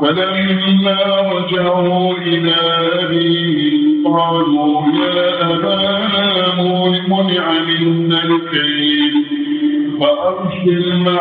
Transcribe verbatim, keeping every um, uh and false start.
فلما رجعوا إلى أبيهم قالوا يا أبانا منع منا الكيل فأرسل معنا